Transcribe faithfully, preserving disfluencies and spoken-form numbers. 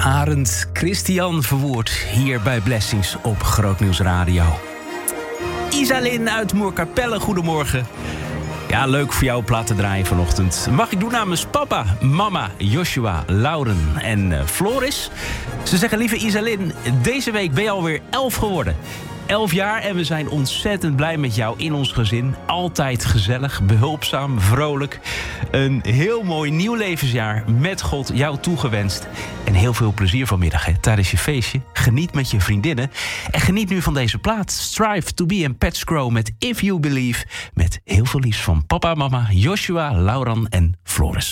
Arend Christian Verwoerd hier bij Blessings op Grootnieuws Radio. Isalin uit Moerkapelle, goedemorgen. Ja, leuk voor jou plaat te draaien vanochtend. Mag ik doen namens papa, mama, Joshua, Lauren en uh, Floris. Ze zeggen, lieve Isalin, deze week ben je alweer elf geworden. Elf jaar en we zijn ontzettend blij met jou in ons gezin. Altijd gezellig, behulpzaam, vrolijk. Een heel mooi nieuw levensjaar met God jou toegewenst. En heel veel plezier vanmiddag hè, tijdens je feestje. Geniet met je vriendinnen. En geniet nu van deze plaat. Strive to be in Pet Crow met If You Believe. Met heel veel liefs van papa, mama, Joshua, Lauren en Floris.